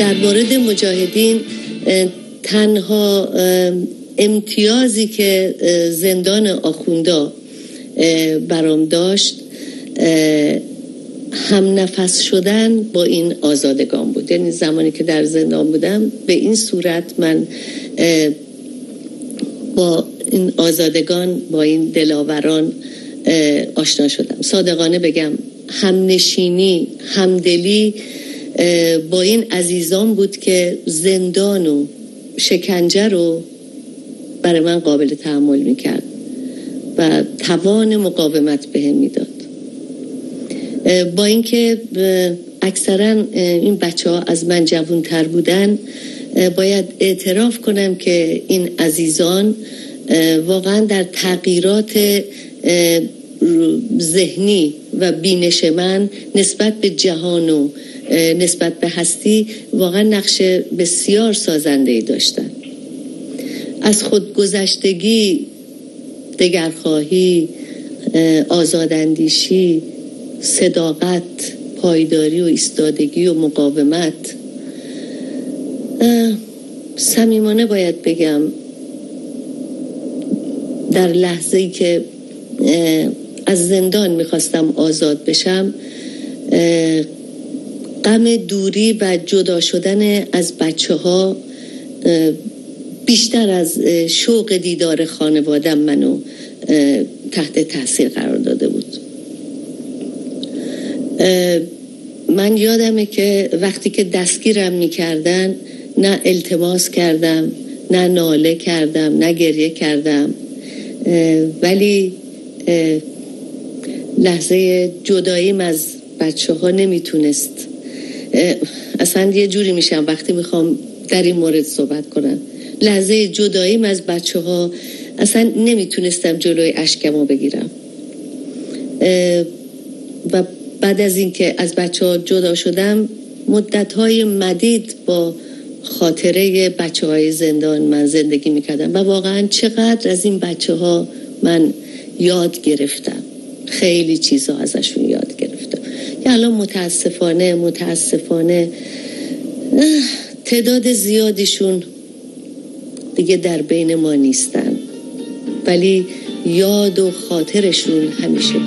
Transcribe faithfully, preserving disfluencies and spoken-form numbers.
در مورد مجاهدین تنها امتیازی که زندان آخوندا برام داشت هم نفس شدن با این آزادگان بود. یعنی زمانی که در زندان بودم به این صورت من با این آزادگان، با این دلاوران آشنا شدم. صادقانه بگم همنشینی، همدلی با این عزیزان بود که زندان و شکنجه رو برای من قابل تحمل میکرد و توان مقاومت بهم میداد. با اینکه اکثرا این بچه ها از من جوانتر بودن، باید اعتراف کنم که این عزیزان واقعا در تغییرات ذهنی و بینش من نسبت به جهان و نسبت به هستی واقعا نقش بسیار سازنده‌ای داشتن. از خودگذشتگی، دگرخواهی، آزاداندیشی، صداقت، پایداری و ایستادگی و مقاومت. صمیمانه باید بگم در لحظه‌ای که از زندان میخواستم آزاد بشم، غم دوری و جدا شدن از بچه ها بیشتر از شوق دیدار خانوادم منو تحت تاثیر قرار داده بود. من یادمه که وقتی که دستگیرم میکردن نه التماس کردم، نه ناله کردم، نه گریه کردم، ولی لحظه جداییم از بچه ها نمیتونست. اصلا یه جوری میشم وقتی میخوام در این مورد صحبت کنم. لحظه جداییم از بچه ها اصلا نمیتونستم جلوی اشکمو بگیرم. و بعد از اینکه از بچه ها جدا شدم مدت‌های مدید با خاطره بچه های زندان من زندگی میکردم و واقعا چقدر از این بچه ها من یاد گرفتم. خیلی چیزا ازشون یاد گرفتم. که الان متاسفانه متاسفانه تعداد زیادیشون دیگه در بین ما نیستن، ولی یاد و خاطرشون همیشه